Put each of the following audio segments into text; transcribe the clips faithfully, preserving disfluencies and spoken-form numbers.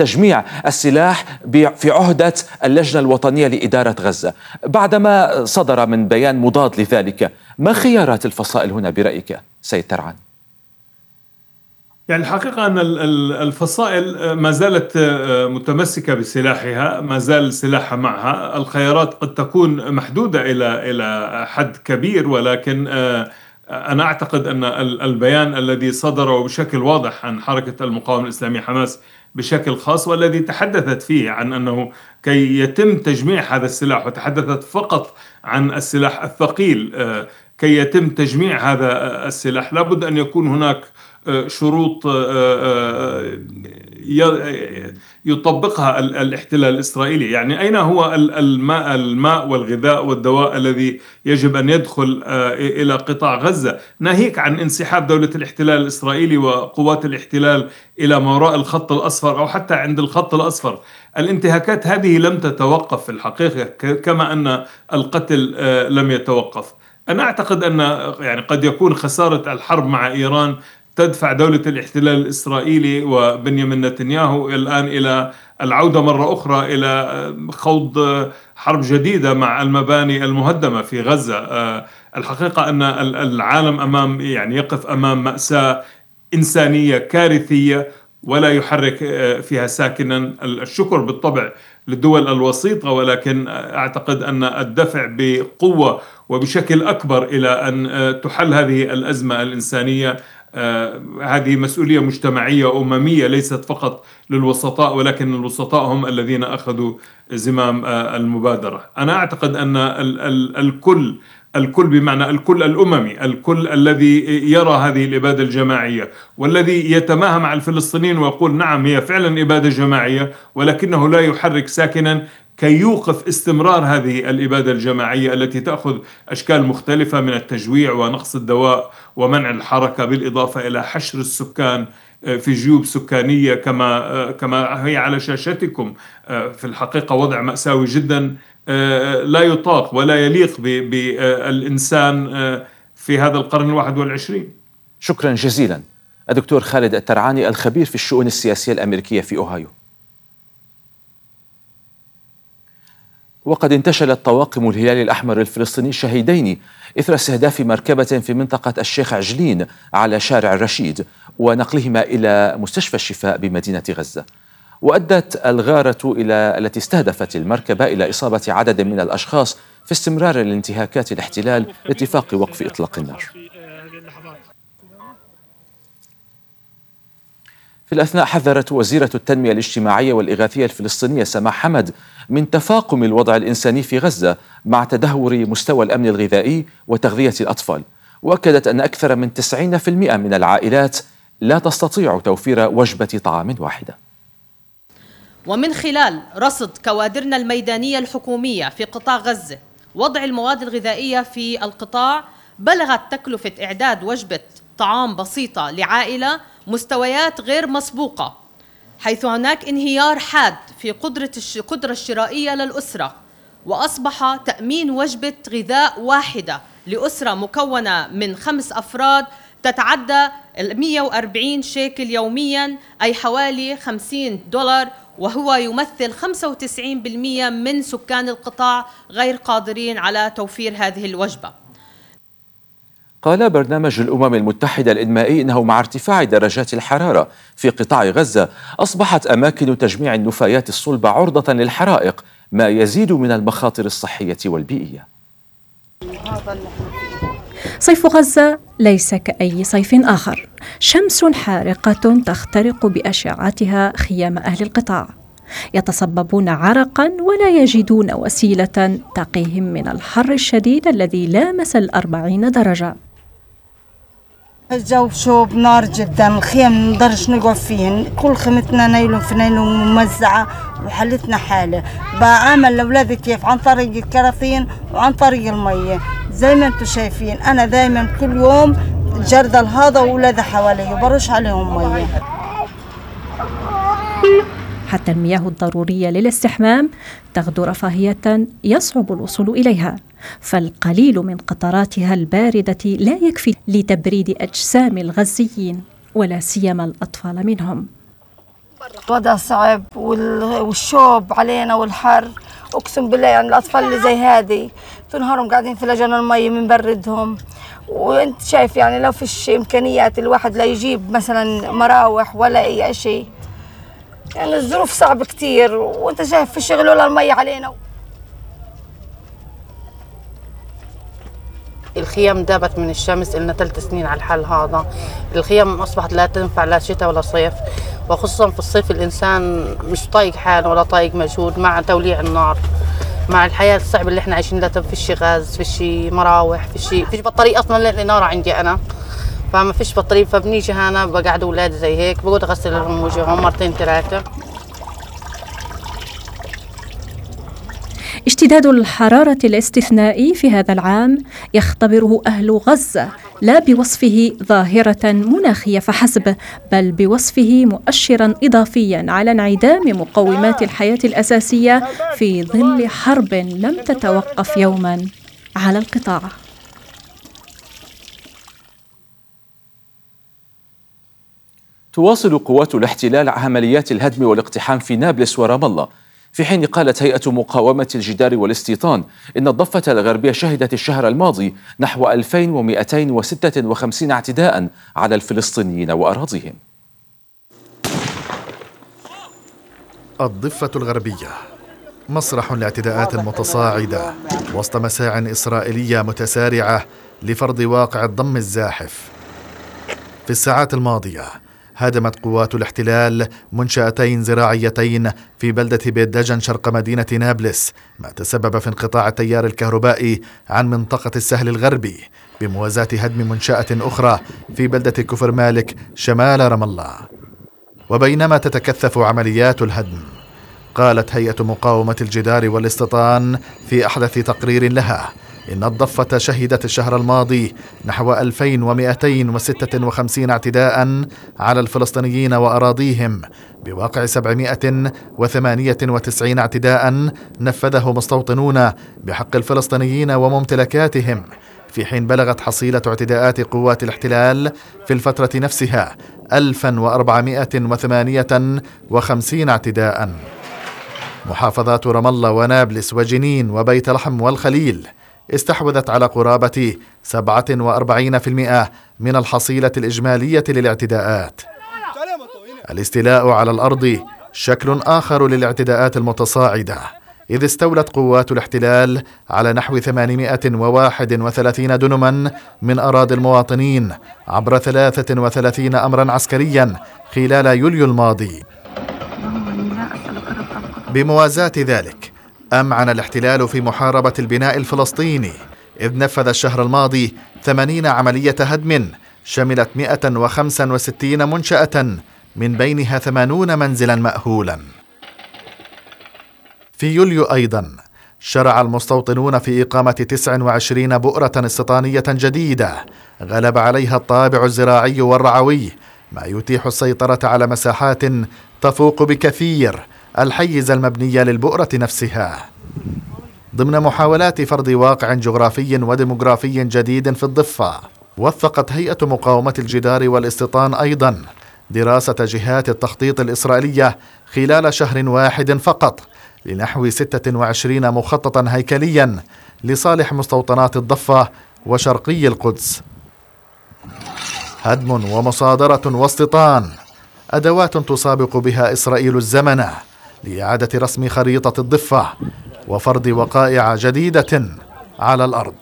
تجميع السلاح في عهدة اللجنة الوطنية لإدارة غزة. بعدما صدر من بيان مضاد لذلك، ما خيارات الفصائل هنا برأيك سيد ترعان؟ يعني الحقيقة أن الفصائل ما زالت متمسكة بسلاحها، ما زال سلاحها معها. الخيارات قد تكون محدودة إلى إلى حد كبير، ولكن أنا أعتقد أن البيان الذي صدر بشكل واضح عن حركة المقاومة الإسلامية حماس بشكل خاص، والذي تحدثت فيه عن أنه كي يتم تجميع هذا السلاح، وتحدثت فقط عن السلاح الثقيل، كي يتم تجميع هذا السلاح لابد أن يكون هناك شروط يطبقها الاحتلال الإسرائيلي. يعني أين هو الماء الماء والغذاء والدواء الذي يجب أن يدخل إلى قطاع غزة، ناهيك عن انسحاب دولة الاحتلال الإسرائيلي وقوات الاحتلال إلى ما وراء الخط الأصفر أو حتى عند الخط الأصفر. الانتهاكات هذه لم تتوقف في الحقيقة، كما أن القتل لم يتوقف. أنا أعتقد أن يعني قد يكون خسارة الحرب مع إيران تدفع دولة الاحتلال الإسرائيلي وبنيامين نتنياهو الآن إلى العودة مرة أخرى إلى خوض حرب جديدة مع المباني المهدمة في غزة. الحقيقة أن العالم أمام يعني يقف أمام مأساة إنسانية كارثية ولا يحرك فيها ساكنا. الشكر بالطبع للدول الوسيطة، ولكن أعتقد أن الدفع بقوة وبشكل أكبر إلى أن تحل هذه الأزمة الإنسانية آه هذه مسؤولية مجتمعية أممية، ليست فقط للوسطاء، ولكن الوسطاء هم الذين أخذوا زمام آه المبادرة. أنا أعتقد أن ال ال الكل الكل بمعنى الكل الأممي، الكل الذي يرى هذه الإبادة الجماعية والذي يتماهى مع الفلسطينيين ويقول نعم هي فعلا إبادة جماعية، ولكنه لا يحرك ساكنا كي يوقف استمرار هذه الإبادة الجماعية التي تأخذ أشكال مختلفة من التجويع ونقص الدواء ومنع الحركة، بالإضافة إلى حشر السكان في جيوب سكانية كما كما هي على شاشتكم. في الحقيقة وضع مأساوي جدا لا يطاق ولا يليق بالإنسان في هذا القرن الواحد والعشرين. شكرا جزيلا الدكتور خالد الترعاني، الخبير في الشؤون السياسية الأمريكية في أوهايو. وقد انتشلت طواقم الهلال الأحمر الفلسطيني شهيدين إثر استهداف مركبة في منطقة الشيخ عجلين على شارع الرشيد ونقلهما إلى مستشفى الشفاء بمدينة غزة. وأدت الغارة إلى التي استهدفت المركبة إلى إصابة عدد من الأشخاص في استمرار الانتهاكات الاحتلال لاتفاق وقف إطلاق النار. في الأثناء حذرت وزيرة التنمية الاجتماعية والإغاثية الفلسطينية سماح حمد من تفاقم الوضع الإنساني في غزة مع تدهور مستوى الأمن الغذائي وتغذية الأطفال، وأكدت أن أكثر من تسعين بالمئة من العائلات لا تستطيع توفير وجبة طعام واحدة. ومن خلال رصد كوادرنا الميدانية الحكومية في قطاع غزة وضع المواد الغذائية في القطاع، بلغت تكلفة إعداد وجبة طعام بسيطة لعائلة مستويات غير مسبوقة، حيث هناك انهيار حاد في قدرة القدرة الشرائية للأسرة، وأصبح تأمين وجبة غذاء واحدة لأسرة مكونة من خمس أفراد تتعدى مئة وأربعين شيكل يومياً، أي حوالي خمسين دولار، وهو يمثل خمسة وتسعين بالمئة من سكان القطاع غير قادرين على توفير هذه الوجبة. قال برنامج الأمم المتحدة الإنمائي إنه مع ارتفاع درجات الحرارة في قطاع غزة أصبحت أماكن تجميع النفايات الصلبة عرضة للحرائق، ما يزيد من المخاطر الصحية والبيئية. صيف غزة ليس كأي صيف آخر، شمس حارقة تخترق بأشعتها خيام أهل القطاع، يتصببون عرقا ولا يجدون وسيلة تقيهم من الحر الشديد الذي لامس الأربعين درجة. الجو شوب نار جدا، الخيم نقدرش نقف فيهن، كل خيمتنا نايلون في نايلون ممزعة وحلتنا حالة. بعامل لأولادي كيف عن طريق الكراثين وعن طريق المية زي ما انتم شايفين. أنا دايما كل يوم جرد الهضا وأولادي حوالي وبرش عليهم مية. حتى المياه الضرورية للاستحمام تغدو رفاهية يصعب الوصول إليها، فالقليل من قطراتها الباردة لا يكفي لتبريد أجسام الغزيين ولا سيما الأطفال منهم. الوضع صعب والشوب علينا والحر، اقسم بالله يعني الاطفال اللي زي هذه طول نهارهم قاعدين في لجان المي بنبردهم، وانت شايف يعني لو فيش امكانيات الواحد لا يجيب مثلا مراوح ولا اي شيء، يعني الظروف صعبه كتير، وانت شايف في شغل ولا المي علينا. الخيام دابت من الشمس، لنا ثلاث سنين على الحال هذا. الخيام أصبحت لا تنفع لا شتاء ولا صيف، وخصوصا في الصيف الإنسان مش طايق حاله ولا طايق مجهود مع توليع النار، مع الحياة الصعبة اللي احنا عايشين لها. فيش غاز، فيش مراوح، فيش فيش بطارية أصلا للنار عندي أنا، فما فيش بطارية. فبنيجي هنا بقعد أولادي زي هيك، بقعد أغسل لهم وجههم مرتين ثلاثة. اشتداد الحرارة الاستثنائي في هذا العام يختبره أهل غزة لا بوصفه ظاهرة مناخية فحسب، بل بوصفه مؤشرا إضافيا على انعدام مقومات الحياة الأساسية في ظل حرب لم تتوقف يوما على القطاع. تواصل قوات الاحتلال عمليات الهدم والاقتحام في نابلس ورام الله، في حين قالت هيئة مقاومة الجدار والاستيطان إن الضفة الغربية شهدت الشهر الماضي نحو ألفين ومئتين وستة وخمسين اعتداء على الفلسطينيين وأراضيهم. الضفة الغربية مسرح لاعتداءات متصاعدة وسط مساع إسرائيلية متسارعة لفرض واقع الضم الزاحف. في الساعات الماضية هدمت قوات الاحتلال منشأتين زراعيتين في بلدة بيت دجن شرق مدينة نابلس، ما تسبب في انقطاع التيار الكهربائي عن منطقة السهل الغربي، بموازاة هدم منشأة أخرى في بلدة كفر مالك شمال رام الله. وبينما تتكثف عمليات الهدم، قالت هيئة مقاومة الجدار والاستيطان في أحدث تقرير لها إن الضفة شهدت الشهر الماضي نحو ألفين ومئتين وستة وخمسين اعتداء على الفلسطينيين وأراضيهم، بواقع سبعمئة وثمانية وتسعين اعتداء نفذه مستوطنون بحق الفلسطينيين وممتلكاتهم، في حين بلغت حصيلة اعتداءات قوات الاحتلال في الفترة نفسها ألف وأربعمئة وثمانية وخمسين اعتداء. محافظات رام الله ونابلس وجنين وبيت لحم والخليل استحوذت على قرابة سبعة وأربعين بالمئة من الحصيلة الإجمالية للاعتداءات. الاستيلاء على الأرض شكل آخر للاعتداءات المتصاعدة، إذ استولت قوات الاحتلال على نحو ثمانمئة وواحد وثلاثين دنما من أراضي المواطنين عبر ثلاثة وثلاثين أمرا عسكريا خلال يوليو الماضي. بموازاة ذلك أمعن الاحتلال في محاربة البناء الفلسطيني، إذ نفذ الشهر الماضي ثمانين عملية هدم شملت مئة وخمسة وستين منشأة، من بينها ثمانون منزلا مأهولا. في يوليو أيضا شرع المستوطنون في إقامة تسع وعشرين بؤرة استيطانية جديدة غلب عليها الطابع الزراعي والرعوي، ما يتيح السيطرة على مساحات تفوق بكثير الحيز المبني للبؤرة نفسها، ضمن محاولات فرض واقع جغرافي وديموغرافي جديد في الضفة. وثقت هيئة مقاومة الجدار والاستيطان أيضا دراسة جهات التخطيط الإسرائيلية خلال شهر واحد فقط لنحو ستة وعشرين مخططا هيكليا لصالح مستوطنات الضفة وشرقي القدس. هدم ومصادرة واستيطان، أدوات تسابق بها إسرائيل الزمن لإعادة رسم خريطة الضفة وفرض وقائع جديدة على الأرض.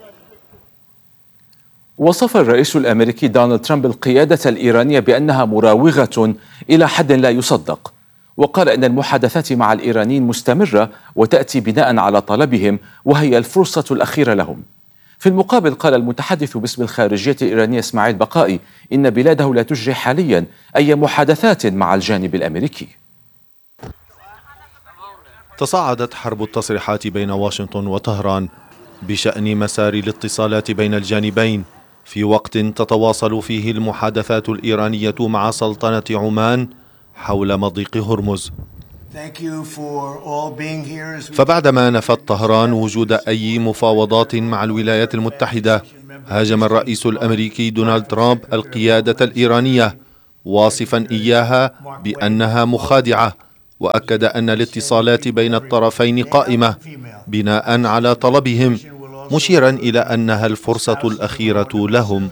وصف الرئيس الأمريكي دونالد ترامب القيادة الإيرانية بأنها مراوغة إلى حد لا يصدق، وقال إن المحادثات مع الإيرانيين مستمرة وتأتي بناء على طلبهم وهي الفرصة الأخيرة لهم. في المقابل قال المتحدث باسم الخارجية الإيرانية إسماعيل بقائي إن بلاده لا تجري حاليا أي محادثات مع الجانب الأمريكي. تصاعدت حرب التصريحات بين واشنطن وطهران بشأن مسار الاتصالات بين الجانبين في وقت تتواصل فيه المحادثات الإيرانية مع سلطنة عمان حول مضيق هرمز. فبعدما نفت طهران وجود أي مفاوضات مع الولايات المتحدة، هاجم الرئيس الأمريكي دونالد ترامب القيادة الإيرانية واصفا إياها بأنها مخادعة، وأكد أن الاتصالات بين الطرفين قائمة بناء على طلبهم، مشيرا إلى أنها الفرصة الأخيرة لهم.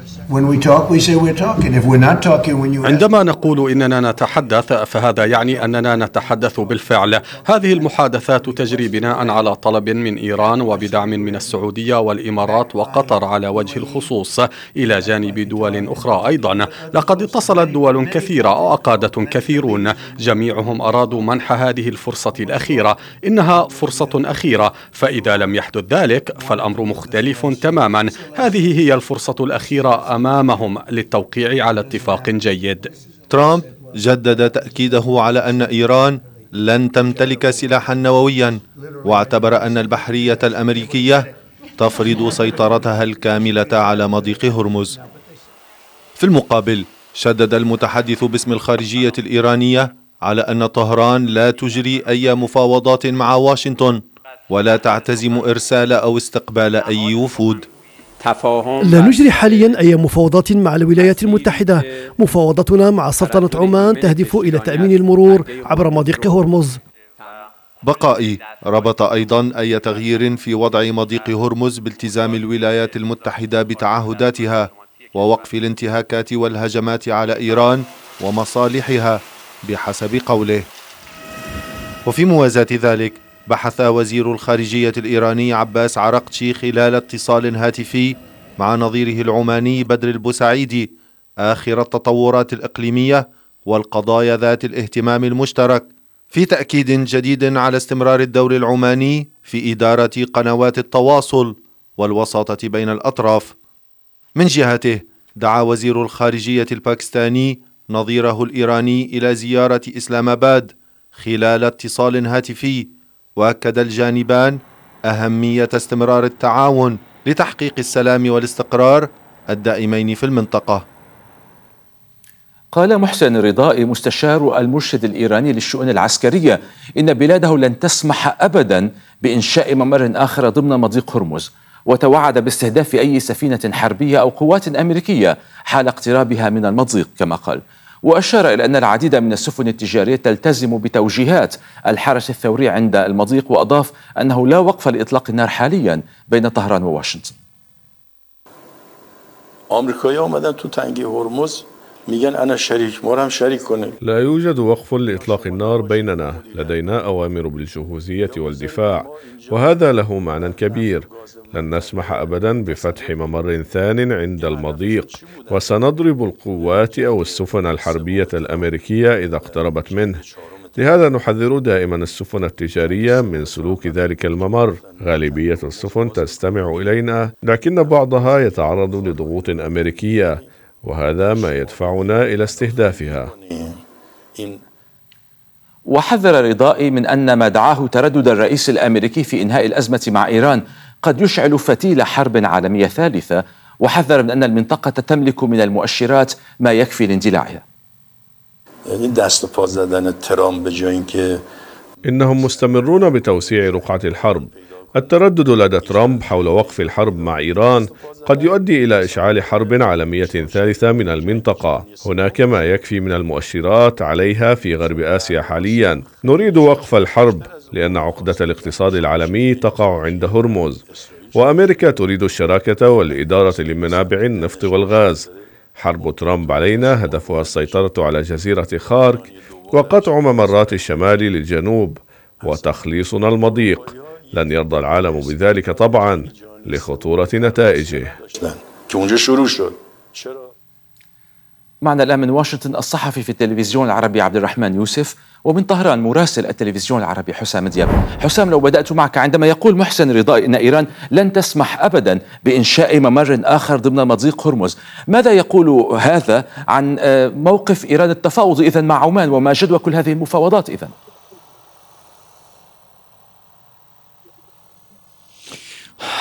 عندما نقول إننا نتحدث فهذا يعني أننا نتحدث بالفعل. هذه المحادثات تجري بناء على طلب من إيران وبدعم من السعودية والإمارات وقطر على وجه الخصوص، إلى جانب دول أخرى أيضا. لقد اتصلت دول كثيرة وأقادة كثيرون، جميعهم أرادوا منح هذه الفرصة الأخيرة. إنها فرصة أخيرة، فإذا لم يحدث ذلك فالأمر مختلف تماما. هذه هي الفرصة الأخيرة أمامهم للتوقيع على اتفاق جيد. ترامب جدد تأكيده على أن إيران لن تمتلك سلاحا نوويا، واعتبر أن البحرية الأمريكية تفرض سيطرتها الكاملة على مضيق هرمز. في المقابل، شدد المتحدث باسم الخارجية الإيرانية على أن طهران لا تجري أي مفاوضات مع واشنطن، ولا تعتزم إرسال أو استقبال أي وفود. لا نجري حاليا أي مفاوضات مع الولايات المتحدة. مفاوضتنا مع سلطنة عمان تهدف إلى تأمين المرور عبر مضيق هرمز. بقائي ربط أيضا أي تغيير في وضع مضيق هرمز بالتزام الولايات المتحدة بتعهداتها ووقف الانتهاكات والهجمات على إيران ومصالحها بحسب قوله. وفي موازاة ذلك، بحث وزير الخارجية الإيراني عباس عرقتشي خلال اتصال هاتفي مع نظيره العماني بدر البوسعيدي آخر التطورات الإقليمية والقضايا ذات الاهتمام المشترك، في تأكيد جديد على استمرار الدور العماني في إدارة قنوات التواصل والوساطة بين الأطراف. من جهته، دعا وزير الخارجية الباكستاني نظيره الإيراني إلى زيارة إسلام آباد خلال اتصال هاتفي، وأكد الجانبان أهمية استمرار التعاون لتحقيق السلام والاستقرار الدائمين في المنطقة. قال محسن رضائي مستشار المرشد الإيراني للشؤون العسكرية إن بلاده لن تسمح أبدا بإنشاء ممر آخر ضمن مضيق هرمز، وتوعد باستهداف أي سفينة حربية أو قوات أمريكية حال اقترابها من المضيق كما قال. وأشار إلى أن العديد من السفن التجارية تلتزم بتوجيهات الحرس الثوري عند المضيق، وأضاف أنه لا وقف لإطلاق النار حاليا بين طهران وواشنطن. لا يوجد وقف لإطلاق النار بيننا، لدينا أوامر بالجهوزية والدفاع، وهذا له معنى كبير. لن نسمح أبدا بفتح ممر ثان عند المضيق، وسنضرب القوات أو السفن الحربية الأمريكية إذا اقتربت منه. لهذا نحذر دائما السفن التجارية من سلوك ذلك الممر. غالبية السفن تستمع إلينا، لكن بعضها يتعرض لضغوط أمريكية، وهذا ما يدفعنا إلى استهدافها. وحذر رضائي من أن ما دعاه تردد الرئيس الأمريكي في إنهاء الأزمة مع إيران قد يشعل فتيل حرب عالمية ثالثة، وحذر من أن المنطقة تملك من المؤشرات ما يكفي لاندلاعها. إنهم مستمرون بتوسيع رقعة الحرب. التردد لدى ترامب حول وقف الحرب مع إيران قد يؤدي إلى إشعال حرب عالمية ثالثة من المنطقة. هناك ما يكفي من المؤشرات عليها في غرب آسيا حاليا. نريد وقف الحرب لأن عقدة الاقتصاد العالمي تقع عند هرمز، وأمريكا تريد الشراكة والإدارة لمنابع النفط والغاز. حرب ترامب علينا هدفها السيطرة على جزيرة خارك وقطع ممرات الشمال للجنوب وتخليصنا المضيق. لن يرضى العالم بذلك طبعا لخطورة نتائجه. معنا الآن من واشنطن الصحفي في التلفزيون العربي عبد الرحمن يوسف، ومن طهران مراسل التلفزيون العربي حسام دياب. حسام، لو بدأت معك، عندما يقول محسن رضائي أن إيران لن تسمح أبدا بإنشاء ممر آخر ضمن مضيق هرمز، ماذا يقول هذا عن موقف إيران التفاوض إذن مع عمان، وما جدوى كل هذه المفاوضات إذن؟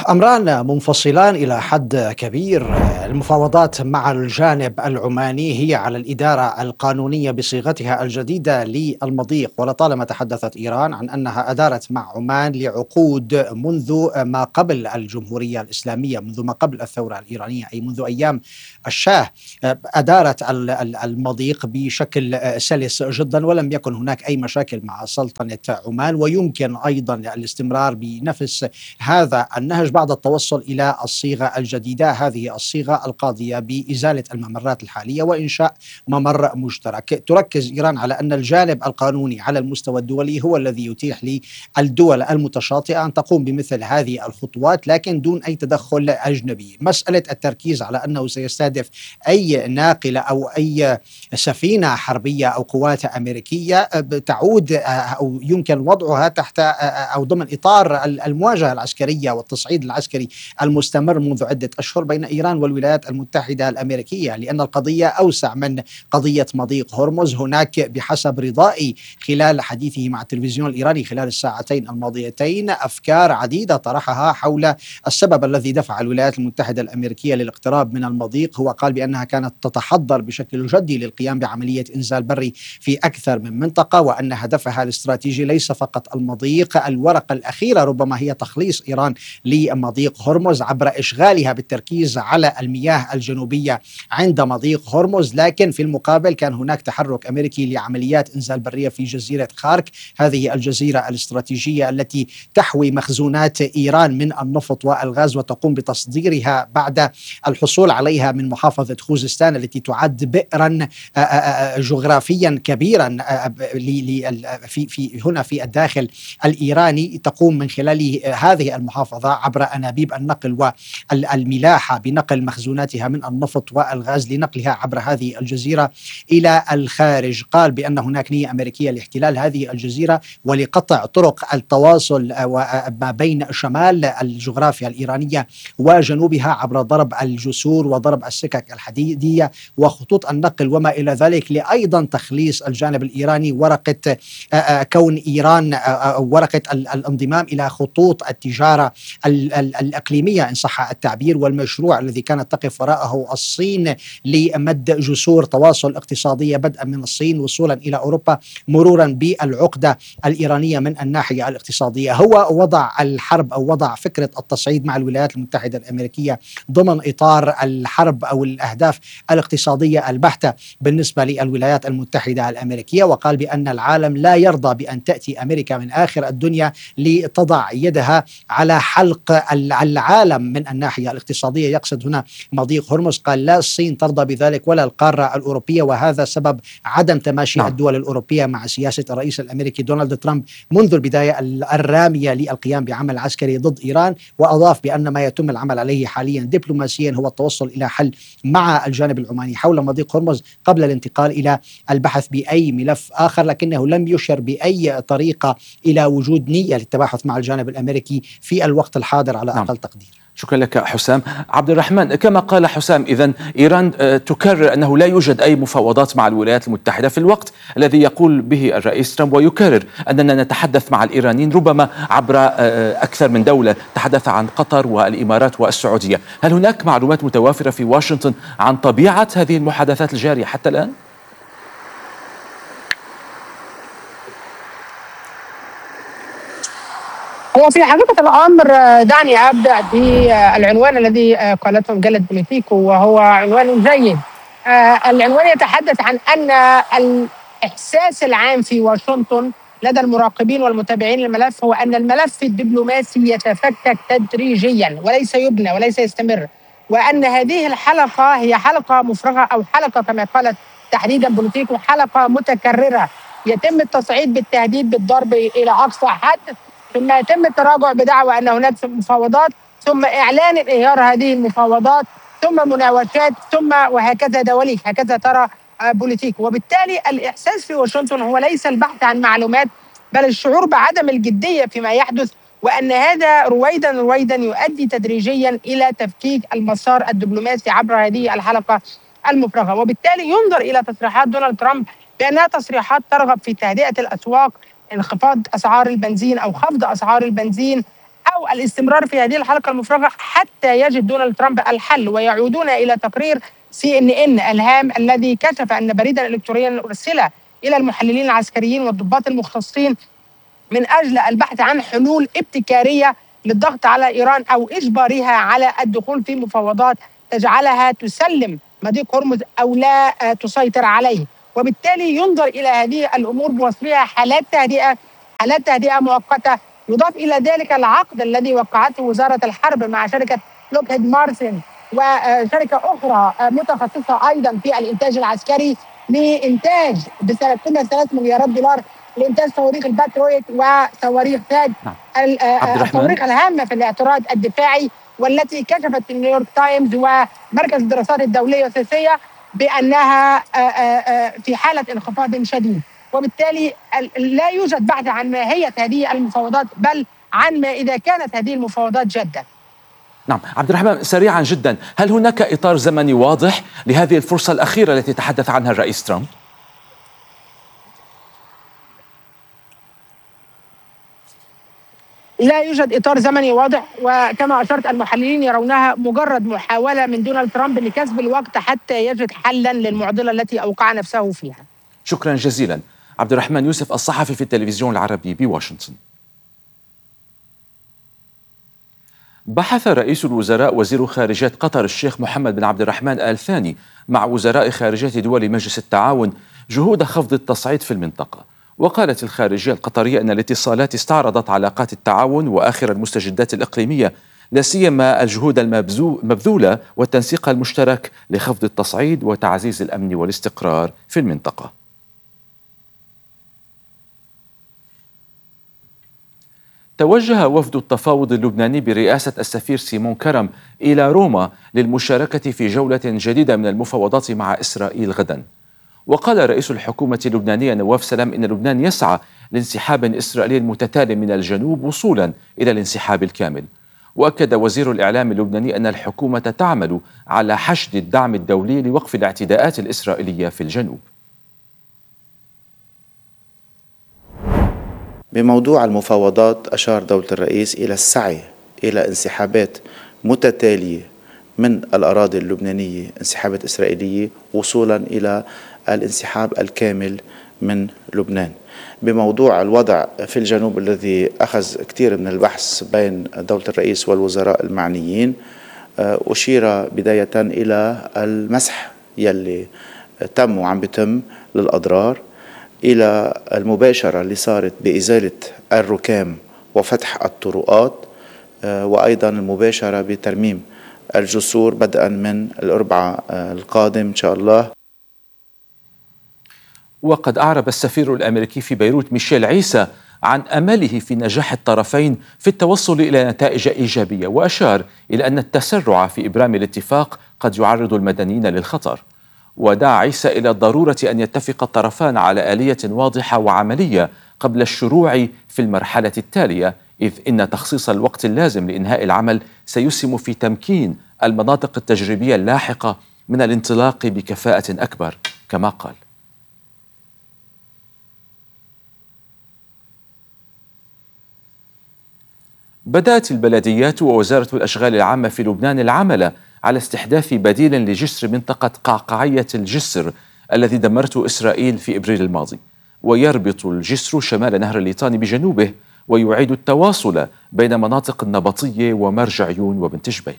أمران منفصلان إلى حد كبير. المفاوضات مع الجانب العماني هي على الإدارة القانونية بصيغتها الجديدة للمضيق، ولطالما تحدثت إيران عن أنها أدارت مع عمان لعقود منذ ما قبل الجمهورية الإسلامية، منذ ما قبل الثورة الإيرانية، أي منذ أيام الشاه. أدارت المضيق بشكل سلس جدا، ولم يكن هناك أي مشاكل مع سلطنة عمان، ويمكن أيضا الاستمرار بنفس هذا النهج بعد التوصل إلى الصيغة الجديدة، هذه الصيغة القاضية بإزالة الممرات الحالية وإنشاء ممر مشترك. تركز إيران على أن الجانب القانوني على المستوى الدولي هو الذي يتيح للدول المتشاطئة أن تقوم بمثل هذه الخطوات، لكن دون أي تدخل أجنبي. مسألة التركيز على أنه سيستهدف أي ناقلة أو أي سفينة حربية أو قوات أمريكية تعود أو يمكن وضعها تحت أو ضمن إطار المواجهة العسكرية والتصعيد العسكري المستمر منذ عدة أشهر بين إيران والولايات المتحدة الأمريكية، لأن القضية أوسع من قضية مضيق هرمز. هناك بحسب رضائي خلال حديثه مع التلفزيون الإيراني خلال الساعتين الماضيتين أفكار عديدة طرحها حول السبب الذي دفع الولايات المتحدة الأمريكية للاقتراب من المضيق. هو قال بأنها كانت تتحضر بشكل جدي للقيام بعملية إنزال بري في أكثر من منطقة، وأن هدفها الاستراتيجي ليس فقط المضيق. الورقة الأخيرة ربما هي تخليص إيران لمضيق هرمز عبر إشغالها بالتركيز على المياه الجنوبية عند مضيق هرمز، لكن في المقابل كان هناك تحرك أمريكي لعمليات إنزال برية في جزيرة خارك، هذه الجزيرة الاستراتيجية التي تحوي مخزونات إيران من النفط والغاز وتقوم بتصديرها بعد الحصول عليها من محافظة خوزستان التي تعد بئرا جغرافيا كبيرا في في هنا في الداخل الإيراني، تقوم من خلال هذه المحافظة عبر أنابيب النقل والملاحة بنقل مخزوناتها من النفط والغاز لنقلها عبر هذه الجزيرة إلى الخارج. قال بأن هناك نية أمريكية لاحتلال هذه الجزيرة ولقطع طرق التواصل ما بين شمال الجغرافيا الإيرانية وجنوبها عبر ضرب الجسور وضرب السكك الحديدية وخطوط النقل وما إلى ذلك، لأيضا تخليص الجانب الإيراني ورقة كون إيران أو ورقة الانضمام إلى خطوط التجارة الإقليمية إن صح التعبير، والمشروع الذي كانت تقف وراءه الصين لمد جسور تواصل اقتصادية بدءا من الصين وصولا إلى أوروبا مرورا بالعقدة الإيرانية من الناحية الاقتصادية. هو وضع الحرب أو وضع فكرة التصعيد مع الولايات المتحدة الأمريكية ضمن إطار الحرب أو الأهداف الاقتصادية البحتة بالنسبة للولايات المتحدة الأمريكية، وقال بأن العالم لا يرضى بأن تأتي أمريكا من آخر الدنيا لتضع يدها على حلق العالم من الناحية الاقتصادية، يقصد هنا مضيق هرمز. قال لا الصين ترضى بذلك ولا القارة الأوروبية، وهذا سبب عدم تماشي نعم. الدول الأوروبية مع سياسة الرئيس الأمريكي دونالد ترامب منذ البداية الرامية للقيام بعمل عسكري ضد إيران. وأضاف بأن ما يتم العمل عليه حاليا دبلوماسيا هو التوصل إلى حل مع الجانب العماني حول مضيق هرمز قبل الانتقال إلى البحث بأي ملف آخر، لكنه لم يشر بأي طريقة إلى وجود نية للتباحث مع الجانب الأمريكي في الوقت الحاضر على نعم. أقل تقدير. شكرا لك حسام. عبد الرحمن، كما قال حسام، إذن إيران تكرر أنه لا يوجد أي مفاوضات مع الولايات المتحدة في الوقت الذي يقول به الرئيس ترامب ويكرر أننا نتحدث مع الإيرانيين ربما عبر أكثر من دولة، تحدث عن قطر والإمارات والسعودية. هل هناك معلومات متوافرة في واشنطن عن طبيعة هذه المحادثات الجارية حتى الآن؟ هو في حقيقة الأمر دعني أبدأ بالعنوان الذي قالته مجلة بوليتيكو وهو عنوان جيد. العنوان يتحدث عن أن الإحساس العام في واشنطن لدى المراقبين والمتابعين للملف هو أن الملف الدبلوماسي يتفكك تدريجيا وليس يبنى وليس يستمر، وأن هذه الحلقة هي حلقة مفرغة أو حلقة كما قالت تحديدا بوليتيكو حلقة متكررة، يتم التصعيد بالتهديد بالضرب إلى أقصى حد، ثم يتم التراجع بدعوى أن هناك مفاوضات، ثم إعلان انهيار هذه المفاوضات، ثم مناوشات، ثم وهكذا دواليك، هكذا ترى بوليتيكو. وبالتالي الإحساس في واشنطن هو ليس البحث عن معلومات بل الشعور بعدم الجدية فيما يحدث، وأن هذا رويدا رويدا يؤدي تدريجيا إلى تفكيك المسار الدبلوماسي عبر هذه الحلقة المفرغة. وبالتالي ينظر إلى تصريحات دونالد ترامب بأنها تصريحات ترغب في تهدئة الأسواق، انخفاض أسعار البنزين أو خفض أسعار البنزين، أو الاستمرار في هذه الحلقة المفرغة حتى يجد دونالد ترامب الحل. ويعودون إلى تقرير سي إن إن الهام الذي كشف أن بريدا إلكترونيا أرسل إلى المحللين العسكريين والضباط المختصين من أجل البحث عن حلول ابتكارية للضغط على إيران أو إجبارها على الدخول في مفاوضات تجعلها تسلم مضيق هرمز أو لا تسيطر عليه. وبالتالي ينظر إلى هذه الأمور بوصفها حالات تهدئة حالات تهدئة مؤقتة. يضاف إلى ذلك العقد الذي وقعته وزارة الحرب مع شركة لوكهيد مارتن وشركة أخرى متخصصة أيضا في الإنتاج العسكري لإنتاج بقيمة ثلاث مليارات دولار لإنتاج صواريخ الباترويت وصواريخ ثاد الصواريخ الهامة في الاعتراض الدفاعي، والتي كشفت نيويورك تايمز ومركز الدراسات الدولية والسياسية بأنها في حالة انخفاض شديد. وبالتالي لا يوجد بحث عن ماهية هذه المفاوضات بل عن ما إذا كانت هذه المفاوضات جادة. نعم عبد الرحمن، سريعا جدا، هل هناك إطار زمني واضح لهذه الفرصة الأخيرة التي تحدث عنها الرئيس ترامب؟ لا يوجد إطار زمني واضح، وكما أشرت المحللين يرونها مجرد محاولة من دونالد ترامب لكسب الوقت حتى يجد حلا للمعضلة التي أوقع نفسه فيها. شكرا جزيلا. عبد الرحمن يوسف، الصحفي في التلفزيون العربي بواشنطن. بحث رئيس الوزراء وزير خارجية قطر الشيخ محمد بن عبد الرحمن آل ثاني مع وزراء خارجية دول مجلس التعاون جهود خفض التصعيد في المنطقة. وقالت الخارجية القطرية أن الاتصالات استعرضت علاقات التعاون وآخر المستجدات الإقليمية، لا سيما الجهود المبذولة والتنسيق المشترك لخفض التصعيد وتعزيز الأمن والاستقرار في المنطقة. توجه وفد التفاوض اللبناني برئاسة السفير سيمون كرم إلى روما للمشاركة في جولة جديدة من المفاوضات مع إسرائيل غدا. وقال رئيس الحكومة اللبنانية نواف سلام إن لبنان يسعى لانسحاب إسرائيلي متتالي من الجنوب وصولا إلى الانسحاب الكامل. وأكد وزير الإعلام اللبناني أن الحكومة تعمل على حشد الدعم الدولي لوقف الاعتداءات الإسرائيلية في الجنوب. بموضوع المفاوضات أشار دولة الرئيس إلى السعي إلى انسحابات متتالية من الأراضي اللبنانية، انسحابات إسرائيلية وصولا إلى الانسحاب الكامل من لبنان. بموضوع الوضع في الجنوب الذي أخذ كثير من البحث بين دولة الرئيس والوزراء المعنيين، أشير بداية إلى المسح يلي تم وعم بيتم للأضرار، إلى المباشرة اللي صارت بإزالة الركام وفتح الطرقات، وأيضا المباشرة بترميم الجسور بدءا من الأربعاء القادم إن شاء الله. وقد أعرب السفير الأمريكي في بيروت ميشيل عيسى عن أمله في نجاح الطرفين في التوصل إلى نتائج إيجابية، وأشار إلى أن التسرع في إبرام الاتفاق قد يعرض المدنيين للخطر. ودعا عيسى إلى الضرورة أن يتفق الطرفان على آلية واضحة وعملية قبل الشروع في المرحلة التالية، إذ إن تخصيص الوقت اللازم لإنهاء العمل سيسهم في تمكين المناطق التجريبية اللاحقة من الانطلاق بكفاءة أكبر كما قال. بدأت البلديات ووزارة الأشغال العامة في لبنان العمل على استحداث بديل لجسر منطقة قعقعية الجسر الذي دمرته إسرائيل في إبريل الماضي، ويربط الجسر شمال نهر الليطاني بجنوبه ويعيد التواصل بين مناطق النبطية ومرج عيون وبنت جبيل.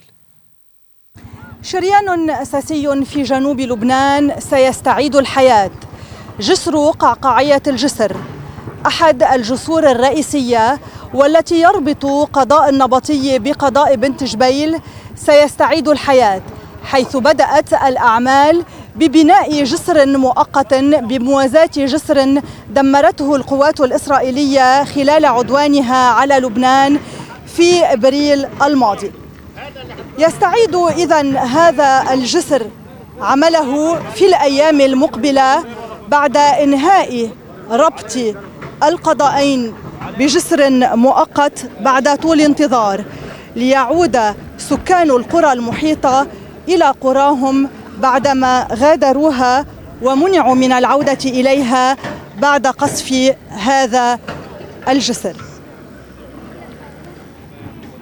شريان أساسي في جنوب لبنان سيستعيد الحياة. جسر قعقعية الجسر أحد الجسور الرئيسية والتي يربط قضاء النبطي بقضاء بنت جبيل سيستعيد الحياة، حيث بدأت الأعمال ببناء جسر مؤقت بموازاة جسر دمرته القوات الإسرائيلية خلال عدوانها على لبنان في أبريل الماضي. يستعيد إذن هذا الجسر عمله في الأيام المقبلة بعد إنهاء ربط القضاءين بجسر مؤقت بعد طول انتظار، ليعود سكان القرى المحيطة إلى قراهم بعدما غادروها ومنعوا من العودة إليها بعد قصف هذا الجسر.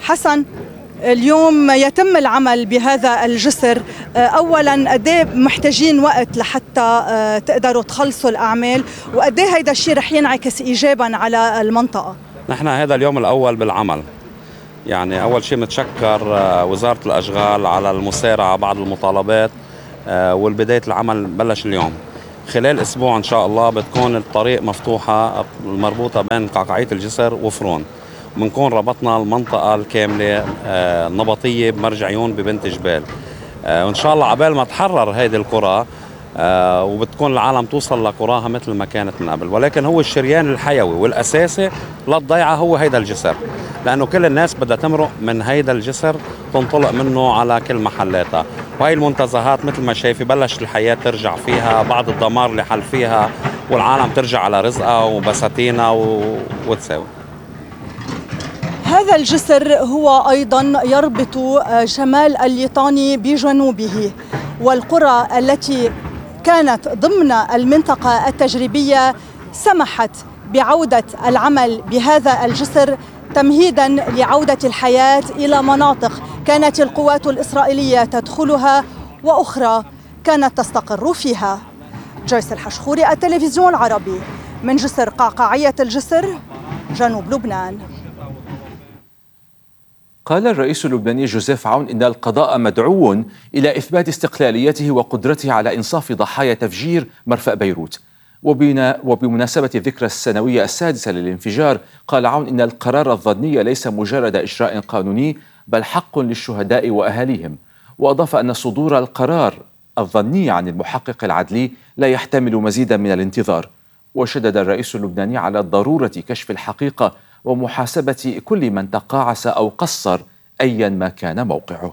حسن، اليوم يتم العمل بهذا الجسر، اولا قد ايه محتاجين وقت لحتى تقدروا تخلصوا الاعمال، وقد ايه هيدا الشيء رح ينعكس ايجابا على المنطقه؟ نحن هذا اليوم الاول بالعمل، يعني اول شيء متشكر وزاره الاشغال على المسارعه بعض المطالبات، والبدايه العمل بلش اليوم. خلال اسبوع ان شاء الله بتكون الطريق مفتوحه المربوطه بين قعقاعيه الجسر وفرون، بنكون ربطنا المنطقة الكاملة النبطية بمرجعيون ببنت جبال، وإن شاء الله عبال ما تحرر هيدي القرى وبتكون العالم توصل لقراها مثل ما كانت من قبل. ولكن هو الشريان الحيوي والأساسي للضيعة هو هيدا الجسر، لأنه كل الناس بدها تمرق من هيدا الجسر تنطلق منه على كل محلاتها، وهي المنتزهات مثل ما شايفي بلش الحياة ترجع فيها، بعض الدمار اللي حل فيها، والعالم ترجع على رزقها وبساتينها وتساوي. هذا الجسر هو أيضا يربط شمال الليطاني بجنوبه، والقرى التي كانت ضمن المنطقة التجريبية سمحت بعودة العمل بهذا الجسر تمهيدا لعودة الحياة إلى مناطق كانت القوات الإسرائيلية تدخلها وأخرى كانت تستقر فيها. جويس الحشخوري، التلفزيون العربي، من جسر قعقاعية الجسر، جنوب لبنان. قال الرئيس اللبناني جوزيف عون إن القضاء مدعو إلى إثبات استقلاليته وقدرته على إنصاف ضحايا تفجير مرفأ بيروت. وبمناسبة الذكرى السنوية السادسة للانفجار، قال عون إن القرار الظني ليس مجرد إجراء قانوني بل حق للشهداء وأهاليهم، وأضاف أن صدور القرار الظني عن المحقق العدلي لا يحتمل مزيدا من الانتظار. وشدد الرئيس اللبناني على ضرورة كشف الحقيقة ومحاسبة كل من تقاعس أو قصر أيا ما كان موقعه.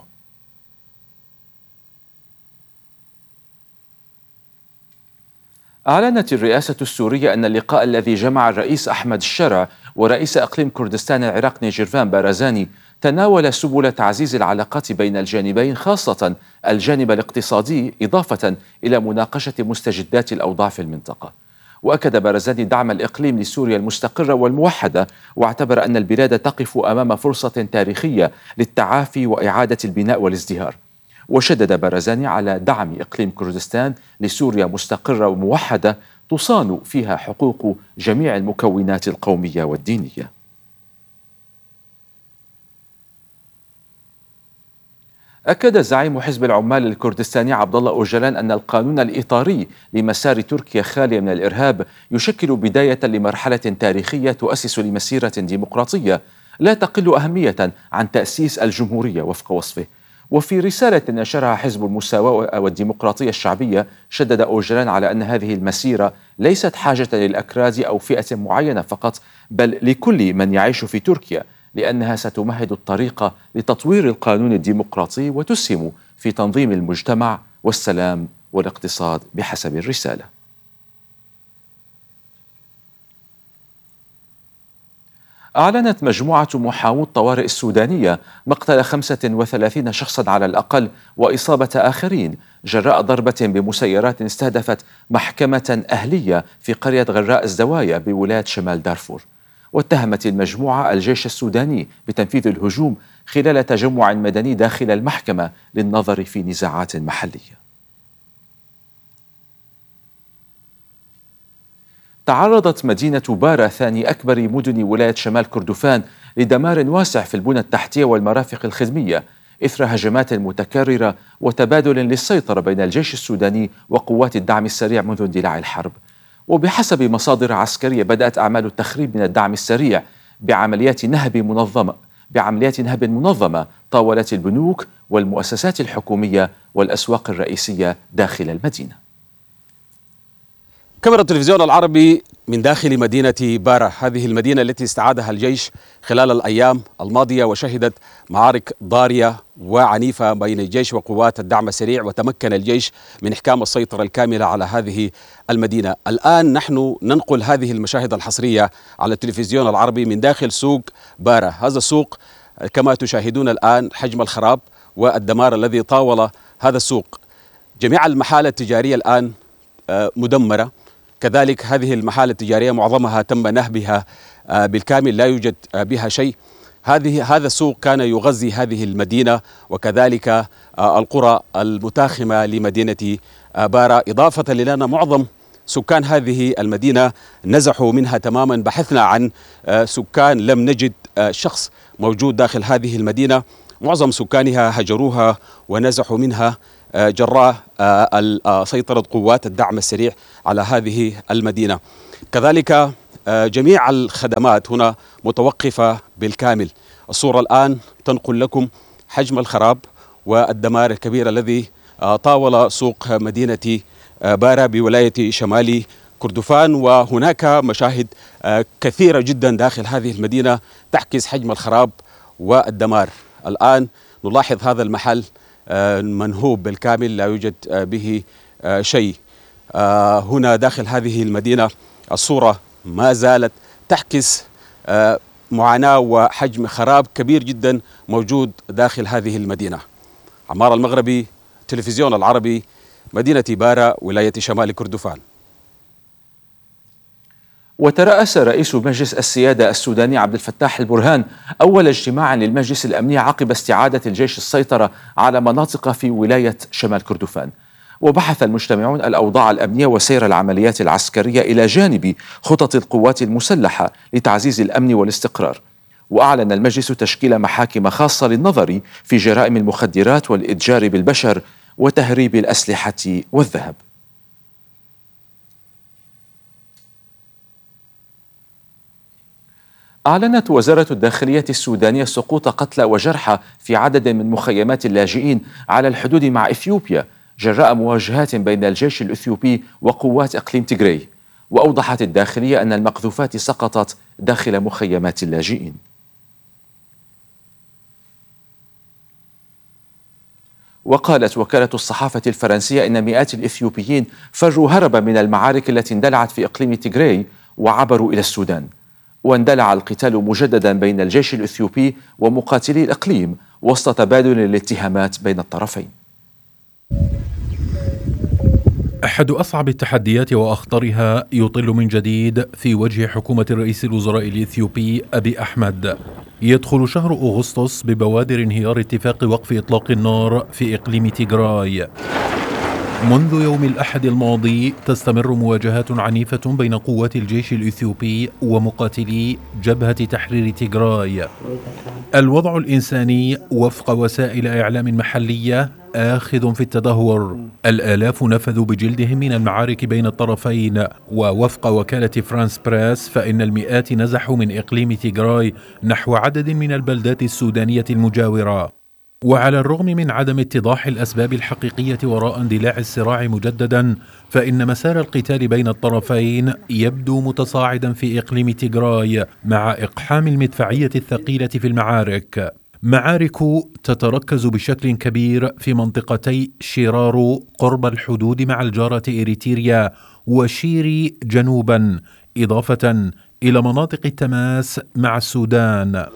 أعلنت الرئاسة السورية أن اللقاء الذي جمع الرئيس أحمد الشرع ورئيس إقليم كردستان العراق نيجيرفان بارزاني تناول سبل تعزيز العلاقات بين الجانبين، خاصة الجانب الاقتصادي، إضافة إلى مناقشة مستجدات الأوضاع في المنطقة. وأكد بارزاني دعم الإقليم لسوريا المستقرة والموحدة، واعتبر أن البلاد تقف أمام فرصة تاريخية للتعافي وإعادة البناء والازدهار. وشدد بارزاني على دعم إقليم كردستان لسوريا مستقرة وموحدة تصان فيها حقوق جميع المكونات القومية والدينية. أكد زعيم حزب العمال الكردستاني عبد الله أوجلان أن القانون الإطاري لمسار تركيا خالية من الإرهاب يشكل بداية لمرحلة تاريخية تؤسس لمسيرة ديمقراطية لا تقل أهمية عن تأسيس الجمهورية وفق وصفه. وفي رسالة نشرها حزب المساواة والديمقراطية الشعبية، شدد أوجلان على أن هذه المسيرة ليست حاجة للأكراد أو فئة معينة فقط، بل لكل من يعيش في تركيا، لأنها ستمهد الطريق لتطوير القانون الديمقراطي وتسهم في تنظيم المجتمع والسلام والاقتصاد بحسب الرسالة. أعلنت مجموعة محاوو الطوارئ السودانية مقتل خمسة وثلاثين شخصا على الأقل وإصابة آخرين جراء ضربة بمسيرات استهدفت محكمة أهلية في قرية غراء الزوايا بولاية شمال دارفور. واتهمت المجموعة الجيش السوداني بتنفيذ الهجوم خلال تجمع مدني داخل المحكمة للنظر في نزاعات محلية. تعرضت مدينة بارا ثاني أكبر مدن ولاية شمال كردفان لدمار واسع في البنى التحتية والمرافق الخدمية إثر هجمات متكررة وتبادل للسيطرة بين الجيش السوداني وقوات الدعم السريع منذ اندلاع الحرب. وبحسب مصادر عسكرية بدأت أعمال التخريب من الدعم السريع بعمليات نهب منظمة بعمليات نهب منظمة طاولت البنوك والمؤسسات الحكومية والأسواق الرئيسية داخل المدينة. كاميرا التلفزيون العربي من داخل مدينة بارا، هذه المدينة التي استعادها الجيش خلال الأيام الماضية وشهدت معارك ضارية وعنيفة بين الجيش وقوات الدعم السريع، وتمكن الجيش من إحكام السيطرة الكاملة على هذه المدينة. الآن نحن ننقل هذه المشاهد الحصرية على التلفزيون العربي من داخل سوق بارا. هذا السوق كما تشاهدون الآن حجم الخراب والدمار الذي طاول هذا السوق. جميع المحال التجارية الآن مدمرة، كذلك هذه المحال التجارية معظمها تم نهبها بالكامل، لا يوجد بها شيء. هذه هذا السوق كان يغذي هذه المدينة وكذلك القرى المتاخمة لمدينة بارا، إضافة لأن معظم سكان هذه المدينة نزحوا منها تماما. بحثنا عن سكان، لم نجد شخص موجود داخل هذه المدينة، معظم سكانها هجروها ونزحوا منها جراء سيطرة قوات الدعم السريع على هذه المدينة. كذلك جميع الخدمات هنا متوقفة بالكامل. الصورة الآن تنقل لكم حجم الخراب والدمار الكبير الذي طاول سوق مدينة بارا بولاية شمال كردفان، وهناك مشاهد كثيرة جدا داخل هذه المدينة تعكس حجم الخراب والدمار. الآن نلاحظ هذا المحل منهوب بالكامل، لا يوجد به شيء هنا داخل هذه المدينة. الصورة ما زالت تعكس معاناة وحجم خراب كبير جدا موجود داخل هذه المدينة. عمار المغربي، تلفزيون العربي، مدينة بارا، ولاية شمال كردفان. وترأس رئيس مجلس السيادة السوداني عبد الفتاح البرهان أول اجتماع للمجلس الأمني عقب استعادة الجيش السيطرة على مناطق في ولاية شمال كردفان. وبحث المجتمعون الأوضاع الأمنية وسير العمليات العسكرية إلى جانب خطط القوات المسلحة لتعزيز الأمن والاستقرار. وأعلن المجلس تشكيل محاكم خاصة للنظر في جرائم المخدرات والإتجار بالبشر وتهريب الأسلحة والذهب. أعلنت وزارة الداخلية السودانية سقوط قتلى وجرحى في عدد من مخيمات اللاجئين على الحدود مع إثيوبيا جراء مواجهات بين الجيش الإثيوبي وقوات إقليم تيغراي. وأوضحت الداخلية أن المقذوفات سقطت داخل مخيمات اللاجئين. وقالت وكالة الصحافة الفرنسية إن مئات الإثيوبيين فروا هربا من المعارك التي اندلعت في إقليم تيغراي وعبروا إلى السودان. واندلع القتال مجددا بين الجيش الإثيوبي ومقاتلي الإقليم وسط تبادل الاتهامات بين الطرفين. أحد أصعب التحديات وأخطرها يطل من جديد في وجه حكومة رئيس الوزراء الإثيوبي أبي أحمد. يدخل شهر أغسطس ببوادر انهيار اتفاق وقف إطلاق النار في إقليم تيغراي. منذ يوم الأحد الماضي تستمر مواجهات عنيفة بين قوات الجيش الإثيوبي ومقاتلي جبهة تحرير تيغراي. الوضع الإنساني وفق وسائل إعلام محلية آخذ في التدهور. الآلاف نفذوا بجلدهم من المعارك بين الطرفين، ووفق وكالة فرانس براس فإن المئات نزحوا من إقليم تيغراي نحو عدد من البلدات السودانية المجاورة. وعلى الرغم من عدم اتضاح الأسباب الحقيقية وراء اندلاع الصراع مجددا، فإن مسار القتال بين الطرفين يبدو متصاعدا في إقليم تيغراي مع إقحام المدفعية الثقيلة في المعارك. معارك تتركز بشكل كبير في منطقتي شيرارو قرب الحدود مع الجارة إريتريا وشيري جنوبا، إضافة إلى مناطق التماس مع السودان.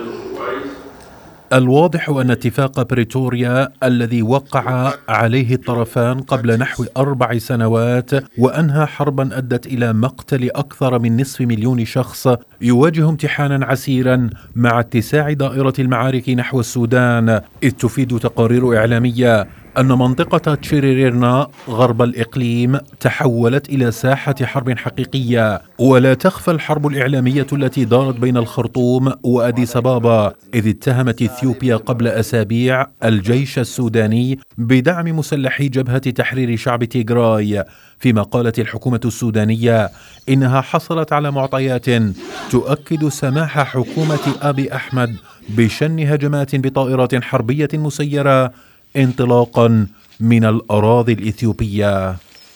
الواضح أن اتفاق بريتوريا الذي وقع عليه الطرفان قبل نحو أربع سنوات وأنهى حربا أدت إلى مقتل أكثر من نصف مليون شخص يواجه امتحانا عسيرا مع اتساع دائرة المعارك نحو السودان. إذ تفيد تقارير إعلامية أن منطقة تشيريرنا غرب الإقليم تحولت إلى ساحة حرب حقيقية. ولا تخفى الحرب الإعلامية التي دارت بين الخرطوم وأديس أبابا، إذ اتهمت إثيوبيا قبل أسابيع الجيش السوداني بدعم مسلحي جبهة تحرير شعب تيغراي، فيما قالت الحكومة السودانية إنها حصلت على معطيات تؤكد سماح حكومة أبي أحمد بشن هجمات بطائرات حربية مسيرة انطلاقا من الأراضي الإثيوبية.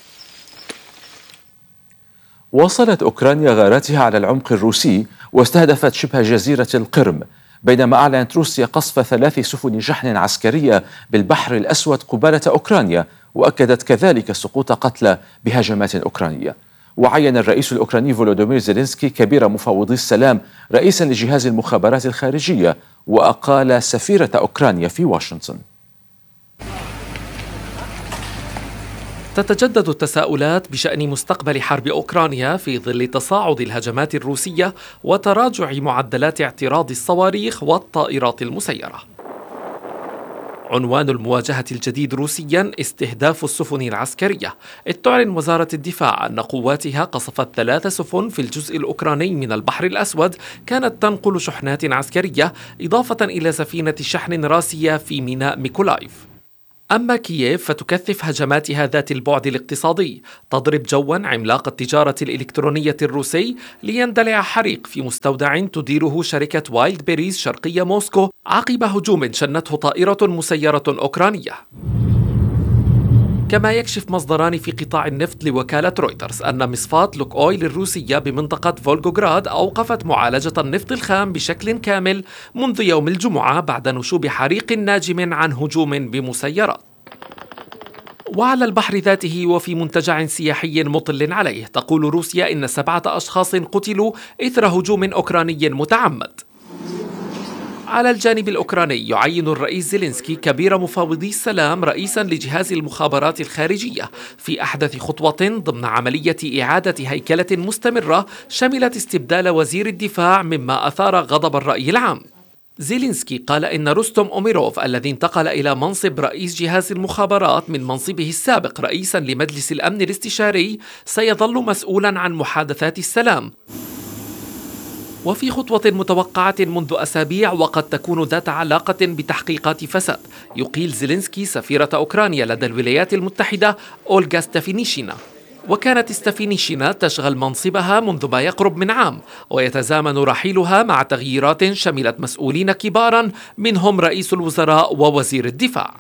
واصلت أوكرانيا غاراتها على العمق الروسي واستهدفت شبه جزيرة القرم، بينما أعلنت روسيا قصف ثلاث سفن شحن عسكرية بالبحر الأسود قبالة أوكرانيا، وأكدت كذلك سقوط قتلى بهجمات أوكرانية. وعين الرئيس الأوكراني فولودومير زيلينسكي كبير مفوضي السلام رئيسا لجهاز المخابرات الخارجية، وأقال سفيرة أوكرانيا في واشنطن. تتجدد التساؤلات بشأن مستقبل حرب أوكرانيا في ظل تصاعد الهجمات الروسية وتراجع معدلات اعتراض الصواريخ والطائرات المسيرة. عنوان المواجهة الجديد روسيا استهداف السفن العسكرية، إذ تعلن وزارة الدفاع أن قواتها قصفت ثلاث سفن في الجزء الأوكراني من البحر الأسود كانت تنقل شحنات عسكرية، إضافة إلى سفينة شحن راسية في ميناء ميكولايف. أما كييف فتكثف هجماتها ذات البعد الاقتصادي، تضرب جوا عملاق التجارة الإلكترونية الروسي ليندلع حريق في مستودع تديره شركة وايلد بيريز شرقية موسكو عقب هجوم شنته طائرة مسيرة أوكرانية. كما يكشف مصدران في قطاع النفط لوكالة رويترز أن مصفاة لوك أويل الروسية بمنطقة فولغوغراد أوقفت معالجة النفط الخام بشكل كامل منذ يوم الجمعة بعد نشوب حريق ناجم عن هجوم بمسيرات. وعلى البحر ذاته وفي منتجع سياحي مطل عليه، تقول روسيا إن سبعة أشخاص قتلوا إثر هجوم أوكراني متعمد. على الجانب الأوكراني يعين الرئيس زيلينسكي كبير مفاوضي السلام رئيساً لجهاز المخابرات الخارجية في أحدث خطوة ضمن عملية إعادة هيكلة مستمرة شملت استبدال وزير الدفاع، مما أثار غضب الرأي العام. زيلينسكي قال إن رستم أوميروف الذي انتقل إلى منصب رئيس جهاز المخابرات من منصبه السابق رئيساً لمجلس الأمن الاستشاري سيظل مسؤولاً عن محادثات السلام، وفي خطوة متوقعة منذ أسابيع وقد تكون ذات علاقة بتحقيقات فساد، يقيل زيلينسكي سفيرة أوكرانيا لدى الولايات المتحدة أولغا ستافينيشينا. وكانت ستافينيشينا تشغل منصبها منذ ما يقرب من عام، ويتزامن رحيلها مع تغييرات شملت مسؤولين كبارا منهم رئيس الوزراء ووزير الدفاع.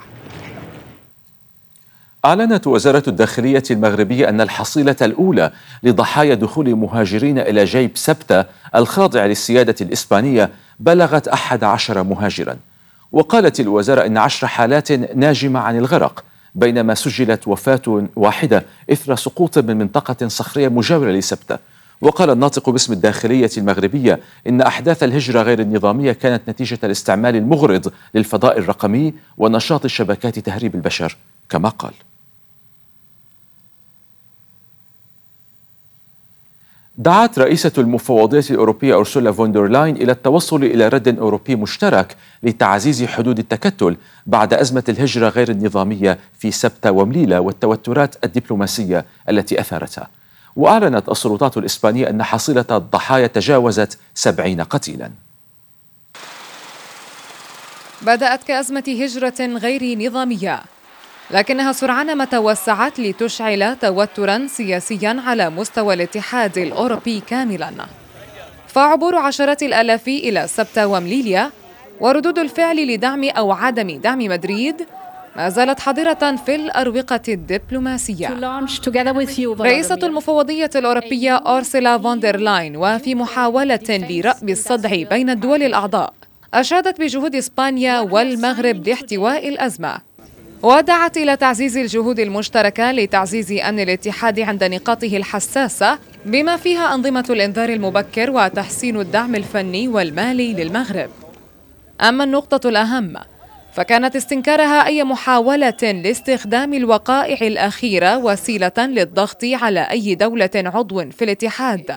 أعلنت وزارة الداخلية المغربية أن الحصيلة الأولى لضحايا دخول مهاجرين إلى جيب سبتة الخاضع للسيادة الإسبانية بلغت أحد عشر مهاجرا. وقالت الوزارة إن عشر حالات ناجمة عن الغرق، بينما سجلت وفاة واحدة إثر سقوط من منطقة صخرية مجاورة لسبتة. وقال الناطق باسم الداخلية المغربية إن أحداث الهجرة غير النظامية كانت نتيجة الاستعمال المغرض للفضاء الرقمي ونشاط شبكات تهريب البشر كما قال. دعت رئيسة المفوضية الأوروبية أورسولا فون دير لاين إلى التوصل إلى رد أوروبي مشترك لتعزيز حدود التكتل بعد أزمة الهجرة غير النظامية في سبتة ومليلة والتوترات الدبلوماسية التي أثارتها. وأعلنت السلطات الإسبانية أن حصيلة الضحايا تجاوزت سبعين قتيلا. بدأت كأزمة هجرة غير نظامية، لكنها سرعان ما توسعت لتشعل توتراً سياسياً على مستوى الاتحاد الأوروبي كاملاً. فعبور عشرات الآلاف إلى سبتة ومليليا وردود الفعل لدعم أو عدم دعم مدريد ما زالت حاضرة في الأروقة الدبلوماسية. رئيسة المفوضية الأوروبية أورسولا فون دير لاين وفي محاولة لرأب الصدع بين الدول الأعضاء أشادت بجهود إسبانيا والمغرب لاحتواء الأزمة، ودعت إلى تعزيز الجهود المشتركة لتعزيز أمن الاتحاد عند نقاطه الحساسة بما فيها أنظمة الإنذار المبكر وتحسين الدعم الفني والمالي للمغرب. أما النقطة الأهم فكانت استنكارها أي محاولة لاستخدام الوقائع الأخيرة وسيلة للضغط على أي دولة عضو في الاتحاد.